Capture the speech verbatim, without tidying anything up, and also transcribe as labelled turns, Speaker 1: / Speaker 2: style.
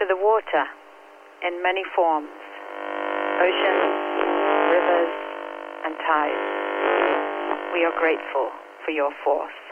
Speaker 1: to the water in many forms, oceans, rivers, and tides. We are grateful for your force.